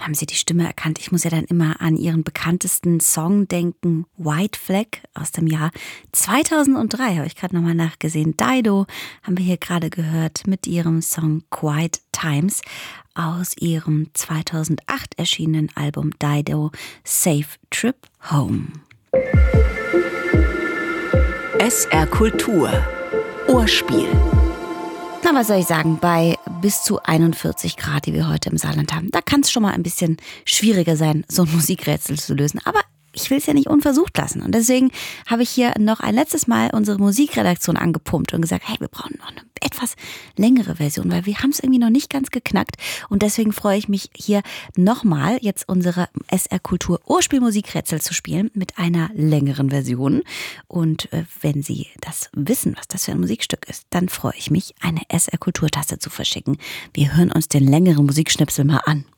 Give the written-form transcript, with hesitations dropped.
Haben Sie die Stimme erkannt? Ich muss ja dann immer an Ihren bekanntesten Song denken, White Flag aus dem Jahr 2003, habe ich gerade nochmal nachgesehen. Dido haben wir hier gerade gehört mit ihrem Song Quiet Times aus ihrem 2008 erschienenen Album Dido Safe Trip Home. SR Kultur Ohrspiel. Na, was soll ich sagen, bei bis zu 41 Grad, die wir heute im Saarland haben, da kann es schon mal ein bisschen schwieriger sein, so ein Musikrätsel zu lösen. Aber ich will es ja nicht unversucht lassen. Und deswegen habe ich hier noch ein letztes Mal unsere Musikredaktion angepumpt und gesagt, hey, wir brauchen noch eine etwas längere Version, weil wir haben es irgendwie noch nicht ganz geknackt. Und deswegen freue ich mich hier nochmal jetzt unsere SR Kultur Ohrspiel-Musikrätsel zu spielen mit einer längeren Version. Und wenn Sie das wissen, was das für ein Musikstück ist, dann freue ich mich, eine SR Kultur-Tasse zu verschicken. Wir hören uns den längeren Musikschnipsel mal an.